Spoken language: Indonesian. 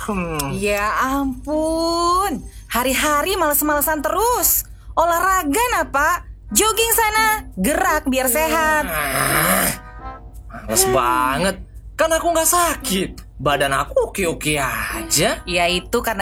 Ya ampun, hari-hari males-malesan terus. Olahraga nah Pak, jogging sana, gerak biar sehat. Males banget, kan aku gak sakit. Badan aku oke-oke aja. Ya itu karena